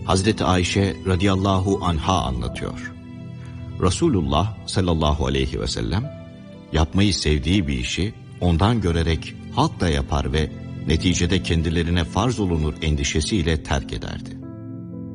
Hazreti Ayşe radıyallahu anha anlatıyor. Resulullah sallallahu aleyhi ve sellem yapmayı sevdiği bir işi ondan görerek halk da yapar ve neticede kendilerine farz olunur endişesiyle terk ederdi.